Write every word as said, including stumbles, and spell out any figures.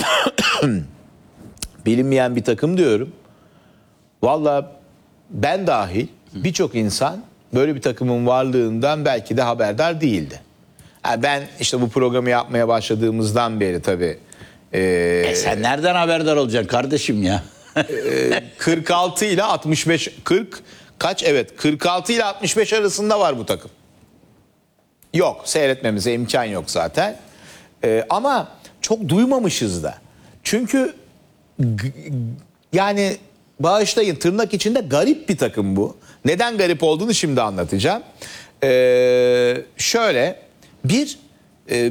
bilinmeyen bir takım diyorum. Vallahi ben dahil birçok insan böyle bir takımın varlığından belki de haberdar değildi. Yani ben işte bu programı yapmaya başladığımızdan beri tabii e, E sen nereden haberdar olacaksın kardeşim ya? kırk altı ile altmış beş kırk kaç evet kırk altı ile altmış beş arasında var bu takım. Yok, seyretmemize imkan yok zaten. Ee, ama çok duymamışız da. Çünkü g- yani bağışlayın tırnak içinde garip bir takım bu. Neden garip olduğunu şimdi anlatacağım. Ee, şöyle bir